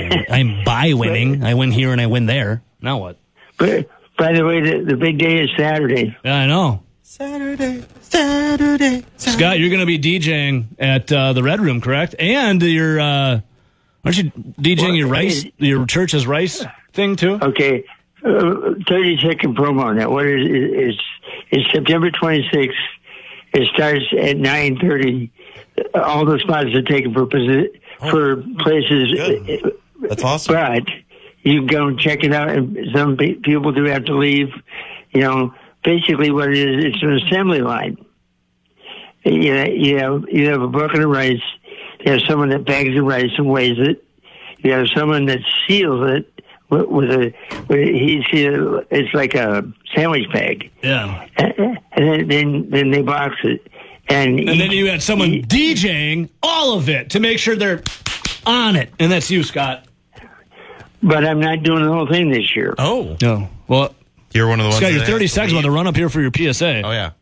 I'm by winning. I win here and I win there. Now what? But, by the way, the big day is Saturday. Yeah, I know. Saturday. Scott, you're going to be DJing at the Red Room, correct? And you're, aren't you DJing your church's rice thing too? Okay, 30-second promo on that. What is September 26th. It starts at 9:30. All the spots are taken for places. Good. That's awesome. But you can go and check it out. And some people do have to leave. You know, basically what it is, it's an assembly line. You have a bucket of rice. You have someone that bags the rice and weighs it. You have someone that seals it it's like a sandwich bag. Yeah. And then they box it. And then you had someone DJing all of it to make sure they're on it. And that's you, Scott. But I'm not doing the whole thing this year. Oh. No. Well, you're one of the ones. Scott, you're 30 seconds about to run up here for your PSA. Oh, yeah.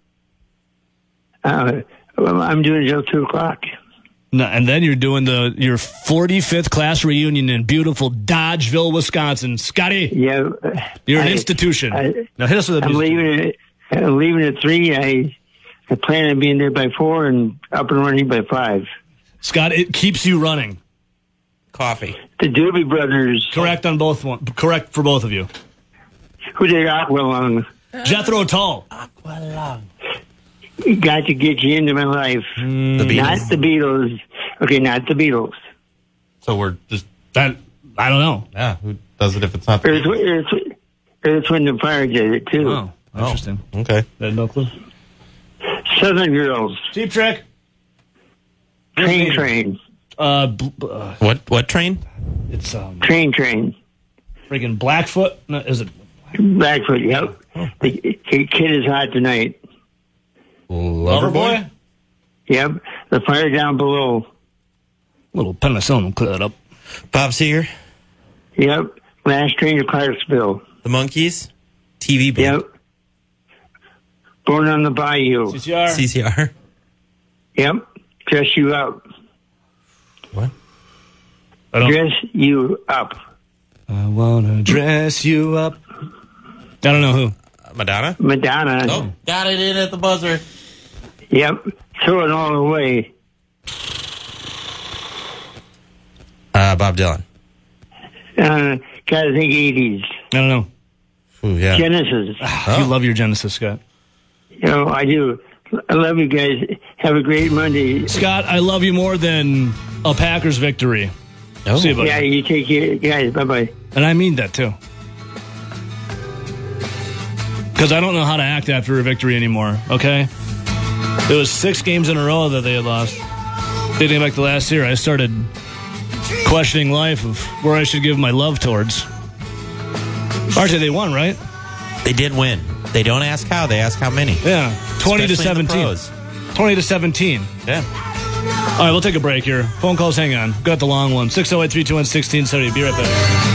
Well, I'm doing it till 2 o'clock. No, and then you're doing your 45th class reunion in beautiful Dodgeville, Wisconsin. Scotty, yeah, you're an institution. Now hit us with a I'm leaving at 3. I plan on being there by 4 and up and running by 5. Scott, it keeps you running. Coffee. The Doobie Brothers. Correct on both correct for both of you. Who did Aqualung? Jethro Tull. Aqualung. Got to get you into my life. The Beatles. Not the Beatles. Okay, not the Beatles. So we're just that. I don't know. Yeah, who does it if it's not the Beatles? Earth, Wind and Fire did it too. Oh, interesting. Okay. I had no clue. Southern Girls. Cheap Trick. Train. What train? It's Train. freaking Blackfoot. No, is it? Blackfoot. Yep. The kid is hot tonight. Loverboy? Yep. The Fire Down Below. Little penicillin will clear that up. Bob Seger. Yep. Last Train to Clarksville. The Monkees. TV band. Yep. Born on the Bayou. CCR. Yep. Dress You Up. What? Dress You Up. I wanna dress you up. I don't know who. Madonna. Madonna. Oh, got it in at the buzzer. Yep. Throw it all away. Bob Dylan. Gotta think 80s. I don't know. Ooh, yeah. Genesis. You love your Genesis, Scott. You know, I do. I love you guys. Have a great Monday. Scott, I love you more than a Packers victory. Oh. See you, buddy. Yeah, you take care. Guys, bye-bye. And I mean that, too. Because I don't know how to act after a victory anymore, okay? It was 6 games in a row that they had lost. Dating back to last year, I started questioning life of where I should give my love towards. RJ, they won, right? They did win. They don't ask how, they ask how many. Yeah, 20 Especially to 17. 20 to 17. Yeah. All right, we'll take a break here. Phone calls, hang on. Got the long one. 608-321-1670. Be right back.